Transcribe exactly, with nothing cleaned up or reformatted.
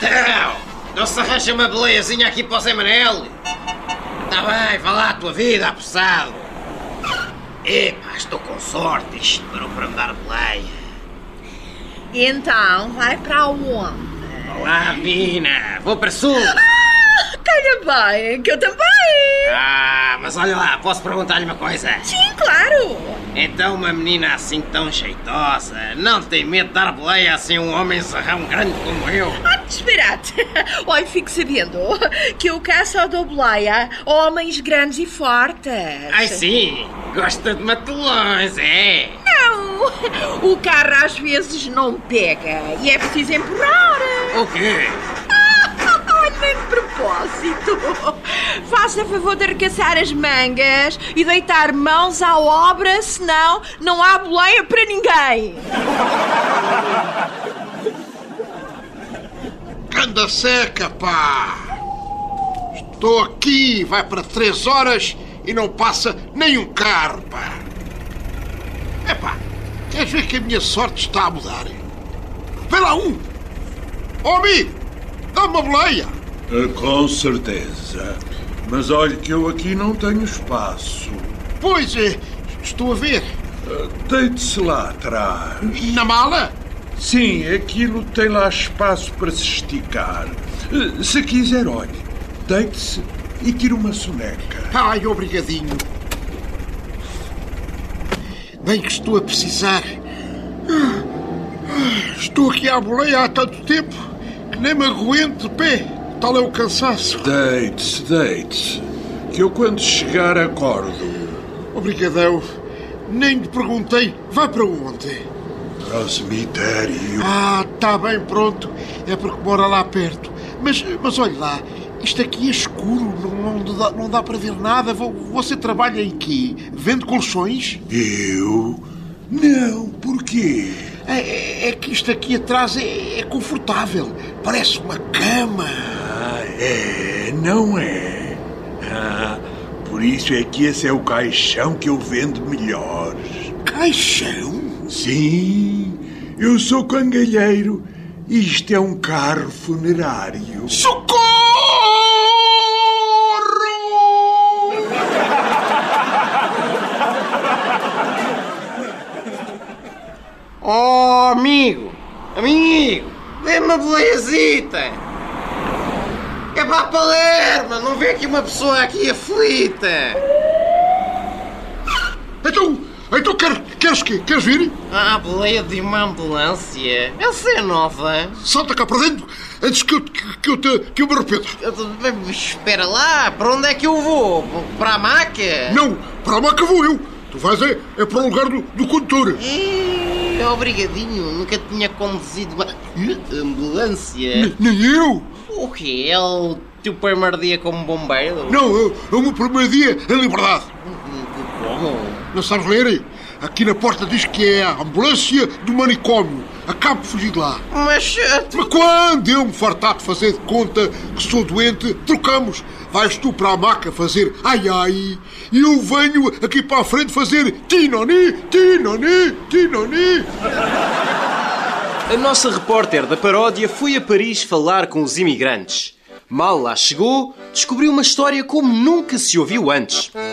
Não se arranja uma beleiazinha aqui para o Zé Manel? Está bem, vá lá a tua vida, apressado. Epá, estou com sorte, isto parou para me dar beleia. Então, vai para onde? Olá, Pina, vou para sul. Ah, calha bem, que eu também. Ah, mas olha lá, posso perguntar-lhe uma coisa? Sim, claro. Então uma menina assim tão jeitosa não tem medo de dar boleia assim a um homem zarrão grande como eu? Ah, disparate. Olha, fico sabendo que eu cá só dou boleia a homens grandes e fortes. Ai sim, gosta de matelões, é? Não, o carro às vezes não pega e é preciso empurrar. O quê? Nem de propósito. Faça favor de arregaçar as mangas e deitar mãos à obra, senão não há boleia para ninguém. Anda seca, pá! Estou aqui, vai para três horas e não passa nem um carro, pá! Epá, queres ver que a minha sorte está a mudar? Vê lá um! Ó amigo, dá-me uma boleia! Com certeza. Mas olhe que eu aqui não tenho espaço. Pois é, estou a ver. Deite-se lá atrás. Na mala? Sim, aquilo tem lá espaço para se esticar. Se quiser, olhe, deite-se e tire uma soneca. Ai, obrigadinho. Bem que estou a precisar. Estou aqui à boleia há tanto tempo que nem me aguento de pé. Tal é o cansaço. Deite-se, deite-se, que eu quando chegar acordo. Obrigadão. Nem lhe perguntei. Vai para onde? Para o cemitério. Ah, está bem, pronto. É porque mora lá perto. Mas, mas olhe lá, isto aqui é escuro, não, não, dá, não dá para ver nada. Você trabalha em quê? Vende colchões? Eu? Não, porquê? É, é que isto aqui atrás é, é confortável. Parece uma cama. Ah, é? Não é? Ah, por isso é que esse é o caixão que eu vendo melhor. Caixão? Sim, eu sou cangalheiro e isto é um carro funerário. Socorro! Oh, amigo, amigo, dê-me uma boleiazita. É para a Palerma, não vê aqui uma pessoa aqui aflita. Então, então quer, queres quê? Queres vir? Ah, a boleia de uma ambulância. Essa é nova. Salta cá para dentro antes que eu, que, que eu, te, que eu me arrependa. Espera lá, para onde é que eu vou? Para a maca? Não, para a maca vou eu. Tu vais é, é para o lugar do, do condutor. É, obrigadinho, nunca tinha conduzido uma ambulância. N- nem eu. O quê? É o teu primeiro dia como bombeiro? Não, é, é o meu primeiro dia em liberdade. Como? Não sabes ler? Aqui na porta diz que é a ambulância do manicômio. Acabo de fugir de lá. Mas... Mas quando eu me fartar de fazer de conta que sou doente, trocamos. Vais tu para a maca fazer ai ai e eu venho aqui para a frente fazer tinoni, tinoni, tinoni. A nossa repórter da paródia foi a Paris falar com os imigrantes. Mal lá chegou, descobriu uma história como nunca se ouviu antes.